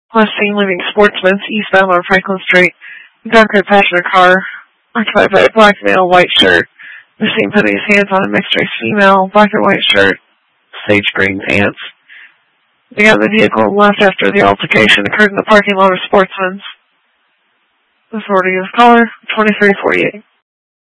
Last seen leaving Sportsman's eastbound on Franklin Street. Dark red passenger car, occupied by a black male, white shirt. The seen putting his hands on a mixed-race female, black and white shirt, sage green pants. They got in the vehicle and left after the altercation occurred in the parking lot of Sportsman's. Authority is caller 2348.